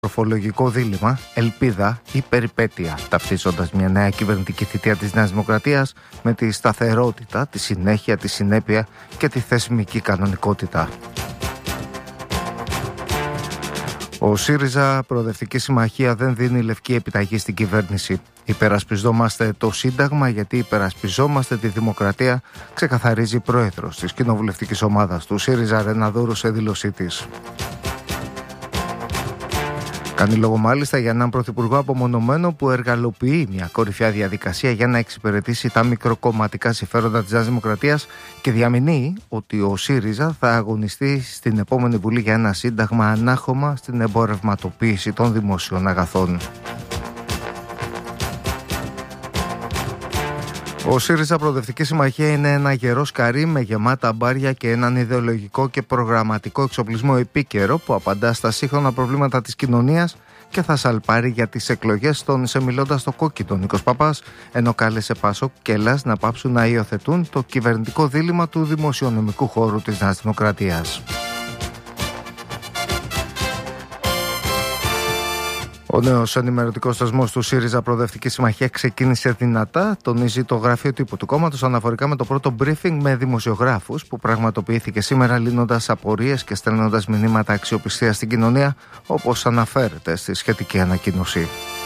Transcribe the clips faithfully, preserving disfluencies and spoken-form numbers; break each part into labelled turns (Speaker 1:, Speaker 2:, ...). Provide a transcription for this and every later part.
Speaker 1: Τροφολογικό δίλημμα, ελπίδα ή περιπέτεια, ταυτίζοντας μια νέα κυβερνητική θητεία της Νέας Δημοκρατίας με τη σταθερότητα, τη συνέχεια, τη συνέπεια και τη θεσμική κανονικότητα. Ο ΣΥΡΙΖΑ Προοδευτική Συμμαχία δεν δίνει λευκή επιταγή στην κυβέρνηση. Υπερασπιζόμαστε το Σύνταγμα γιατί υπερασπιζόμαστε τη δημοκρατία, ξεκαθαρίζει η πρόεδρος της κοινοβουλευτικής ομάδας του ΣΥΡΙΖΑ Ρεναδούρου σε δήλωσή της. Κάνει λόγο μάλιστα για έναν πρωθυπουργό απομονωμένο που εργαλοποιεί μια κορυφαία διαδικασία για να εξυπηρετήσει τα μικροκομματικά συμφέροντα της Νέας Δημοκρατίας και διαμηνύει ότι ο ΣΥΡΙΖΑ θα αγωνιστεί στην επόμενη Βουλή για ένα σύνταγμα ανάχωμα στην εμπορευματοποίηση των δημοσίων αγαθών. Ο ΣΥΡΙΖΑ Προοδευτική Συμμαχία είναι ένα γερό σκαρί με γεμάτα μπάρια και έναν ιδεολογικό και προγραμματικό εξοπλισμό επίκαιρο που απαντά στα σύγχρονα προβλήματα της κοινωνίας και θα σαλπάρει για τις εκλογές, τόνισε μιλώντας στο κόκκινο Νίκος Παπάς, ενώ κάλεσε Πασόκ και Ελλάς να πάψουν να υιοθετούν το κυβερνητικό δίλημμα του δημοσιονομικού χώρου της Νέας Δημοκρατίας. Ο νέος ενημερωτικός θεσμός του ΣΥΡΙΖΑ Προοδευτική Συμμαχία ξεκίνησε δυνατά, τονίζει το γραφείο τύπου του κόμματος αναφορικά με το πρώτο briefing με δημοσιογράφους που πραγματοποιήθηκε σήμερα, λύνοντας απορίες και στέλνοντας μηνύματα αξιοπιστίας στην κοινωνία, όπως αναφέρεται στη σχετική ανακοίνωση.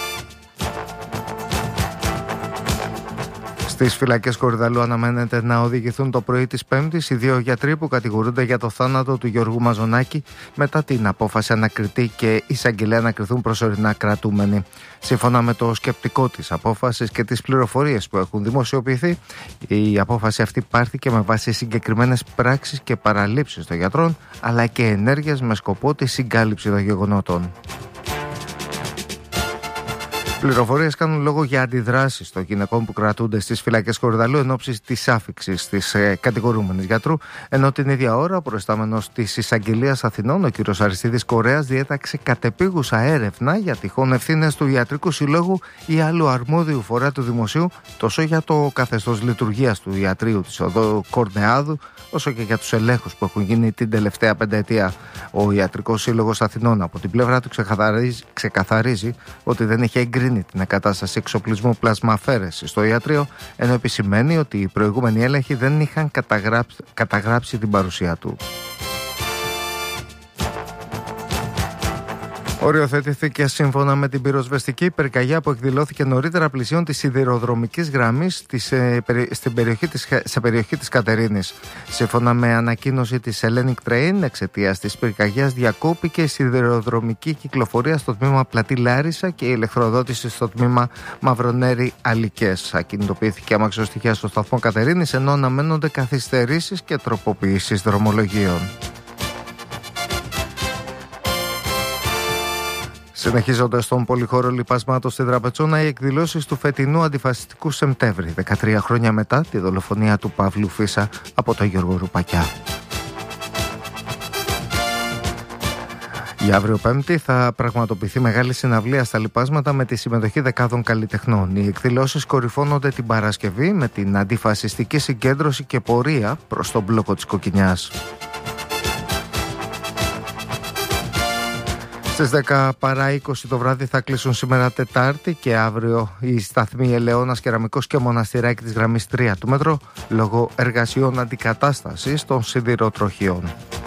Speaker 1: Στις φυλακές Κορυδαλλού αναμένεται να οδηγηθούν το πρωί της Πέμπτης οι δύο γιατροί που κατηγορούνται για το θάνατο του Γιώργου Μαζονάκη μετά την απόφαση ανακριτή και εισαγγελέα να κριθούν προσωρινά κρατούμενοι. Σύμφωνα με το σκεπτικό της απόφασης και τις πληροφορίες που έχουν δημοσιοποιηθεί, η απόφαση αυτή πάρθηκε με βάση συγκεκριμένες πράξεις και παραλήψεις των γιατρών, αλλά και ενέργειες με σκοπό τη συγκάλυψη των γεγονότων. Πληροφορίες κάνουν λόγο για αντιδράσεις των γυναικών που κρατούνται στις φυλακές Κορυδαλλού εν ώψη της άφιξης της ε, κατηγορούμενης γιατρού, ενώ την ίδια ώρα ο προϊστάμενος της Εισαγγελίας Αθηνών, ο κ. Αριστίδης Κορέας, διέταξε κατεπίγουσα έρευνα για τυχόν ευθύνες του Ιατρικού Συλλόγου ή άλλου αρμόδιου φορέα του Δημοσίου, τόσο για το καθεστώς λειτουργίας του Ιατρείου της Οδό Κορνεάδου, όσο και για τους ελέγχους που έχουν γίνει την τελευταία πενταετία. Ο Ιατρικός Σύλλογος Αθηνών από την πλευρά του ξεκαθαρίζει, ξεκαθαρίζει ότι δεν έχει εγκρίνει την εγκατάσταση εξοπλισμού πλασμαφαίρεσης στο ιατρείο, ενώ επισημαίνει ότι οι προηγούμενοι έλεγχοι δεν είχαν καταγράψει, καταγράψει την παρουσία του. Οριοθετηθήκε σύμφωνα με την πυροσβεστική πυρκαγιά που εκδηλώθηκε νωρίτερα πλησίων της σιδηροδρομικής γραμμής της, ε, στην περιοχή της, σε περιοχή της Κατερίνης. Σύμφωνα με ανακοίνωση της Hellenic Train, εξαιτίας της πυρκαγιάς διακόπηκε η σιδηροδρομική κυκλοφορία στο τμήμα Πλατή Λάρισα και η ηλεκτροδότηση στο τμήμα Μαυρονέρη Αλικές. Ακινητοποιήθηκε αμαξοστοιχεία στο σταθμό Κατερίνης, ενώ αναμένονται καθυστερήσεις και τροποποιήσεις δρομολογίων. Συνεχίζοντας τον πολυχώρο λιπασμάτων στη Δραπετσόνα, οι εκδηλώσεις του φετινού αντιφασιστικού Σεπτέμβρη, δεκατρία χρόνια μετά τη δολοφονία του Παύλου Φίσα από τον Γιώργο Ρουπακιά. Για αύριο Πέμπτη θα πραγματοποιηθεί μεγάλη συναυλία στα λιπάσματα με τη συμμετοχή δεκάδων καλλιτεχνών. Οι εκδηλώσεις κορυφώνονται την Παρασκευή με την αντιφασιστική συγκέντρωση και πορεία προς τον μπλόκο της Κοκκινιάς. Στις δέκα παρά είκοσι το βράδυ θα κλείσουν σήμερα Τετάρτη και αύριο οι σταθμοί Ελαιώνας, Κεραμικός και Μοναστηράκι της γραμμής τρία του μέτρο λόγω εργασιών αντικατάστασης των σιδηροτροχιών.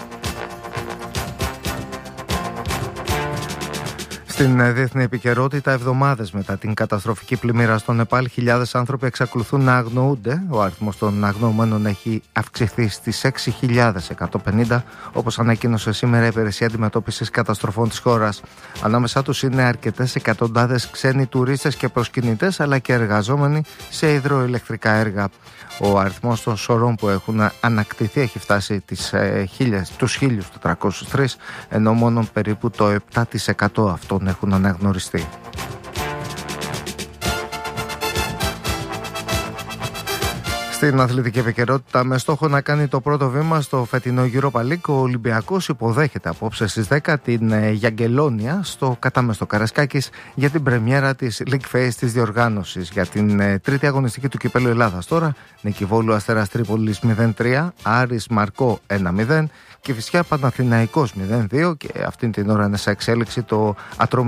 Speaker 1: Στην διεθνή επικαιρότητα, εβδομάδες μετά την καταστροφική πλημμύρα στο Νεπάλ, χιλιάδες άνθρωποι εξακολουθούν να αγνοούνται. Ο αριθμός των αγνοωμένων έχει αυξηθεί στις έξι χιλιάδες εκατόν πενήντα, όπως ανακοίνωσε σήμερα η Υπηρεσία Αντιμετώπισης Καταστροφών της χώρας. Ανάμεσά τους είναι αρκετές εκατοντάδες ξένοι τουρίστες και προσκυνητές, αλλά και εργαζόμενοι σε υδροηλεκτρικά έργα. Ο αριθμός των σωρών που έχουν ανακτηθεί έχει φτάσει τις, ε, χίλιες, τους χίλιους τετρακόσιους τρεις, ενώ μόνο περίπου το επτά τοις εκατό αυτών έχουν αναγνωριστεί. Στην αθλητική επικαιρότητα, με στόχο να κάνει το πρώτο βήμα στο φετινό Europa League, ο Ολυμπιακός υποδέχεται απόψε στις δέκα την Γιαγκελόνια στο Κατάμεστο Καρασκάκης για την πρεμιέρα της League Phase της διοργάνωσης για την τρίτη αγωνιστική του Κυπέλλου Ελλάδας. Τώρα, Νίκη Βόλου Αστέρας Τρίπολης μηδέν τρία, Άρης Μαρκό ένα μηδέν και Κηφισιά Παναθηναϊκός μηδέν δύο, και αυτήν την ώρα είναι σε εξέλιξη το ατρόμητο